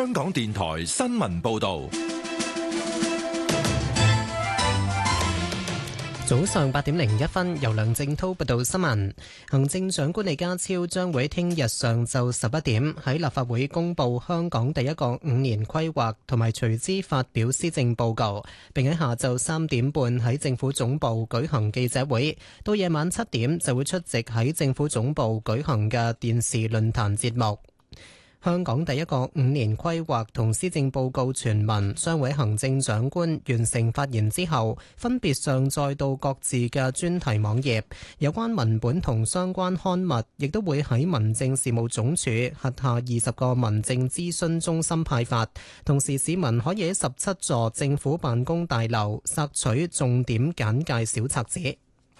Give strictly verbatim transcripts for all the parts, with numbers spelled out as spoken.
香港電台新聞報道。 早上八點零一分，由梁正濤報道新聞。行政長官李家超將會聽日上晝十一點喺立法會公布香港第一個五年規劃，同埋隨之發表施政報告，並喺下晝三點半喺政府總部舉行記者會。到夜晚七點就會出席喺政府總部舉行嘅電視論壇節目。香港第一個五年規劃同施政報告全文將會行政長官完成發言之後，分別上載到各自嘅專題網頁。有關文本同相關刊物亦都會喺民政事務總署轄下二十個民政諮詢中心派發。同時，市民可以喺十七座政府辦公大樓索取重點簡介小冊子。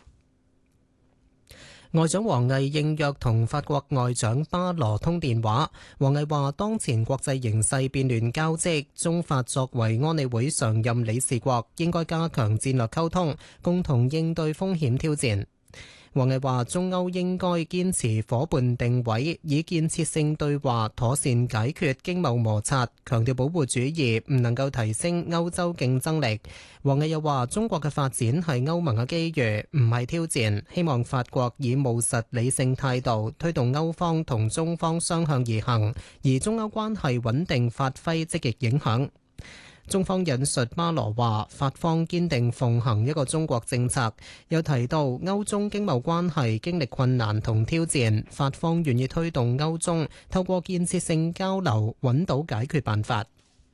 外長王毅應約同法國外長巴羅通電話。王毅話：當前國際形勢變亂交織，中法作為安理會常任理事國，應該加強戰略溝通，共同應對風險挑戰。王毅話：中歐應該堅持伙伴定位，以建設性對話妥善解決經貿摩擦，強調保護主義唔能夠提升歐洲競爭力。王毅又話：中國嘅發展係歐盟嘅機遇，唔係挑戰，希望法國以務實理性態度推動歐方同中方相向而行，而中歐關係穩定發揮積極影響。中方引述巴羅話，法方堅定奉行一個中國政策，又提到歐中經貿關係經歷困難同挑戰，法方願意推動歐中透過建設性交流揾到解決辦法。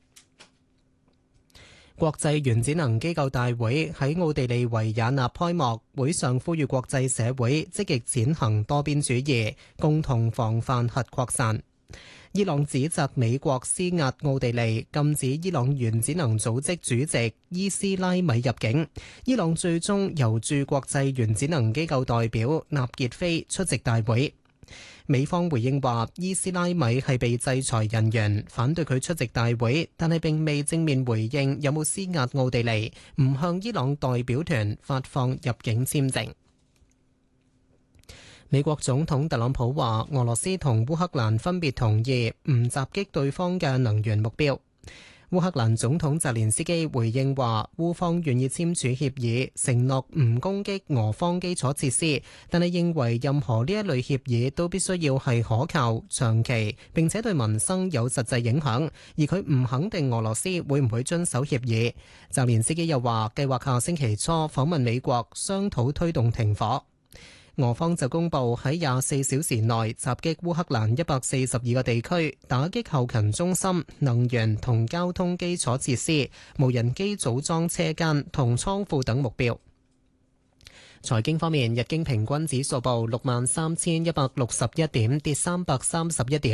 國際原子能機構大會喺奧地利維也納開幕，會上呼籲國際社會積極踐行多邊主義，共同防範核擴散。伊朗指責美國施壓奧地利禁止伊朗原子能組織主席伊斯拉米入境。伊朗最終由駐國際原子能機構代表納傑菲出席大會。美方回應話，伊斯拉米係被制裁人員，反對佢出席大會，但係並未正面回應有冇施壓奧地利唔向伊朗代表團發放入境簽證。美國總統特朗普話，俄羅斯同烏克蘭分別同意唔襲擊對方嘅能源目標。烏克蘭總統澤連斯基回應話，烏方願意簽署協議，承諾唔攻擊俄方基礎設施，但係認為任何呢一類協議都必須要係可靠、長期，並且對民生有實際影響，而佢唔肯定俄羅斯會唔會遵守協議。澤連斯基又話，計劃下星期初訪問美國，商討推動停火。俄方就公布喺廿四小時內襲擊烏克蘭一百四十二個地區，打擊後勤中心、能源同交通基礎設施、無人機組裝車間同倉庫等目標。財經方面，日經平均指數報六萬三千一百六十一點，跌三百三十一點。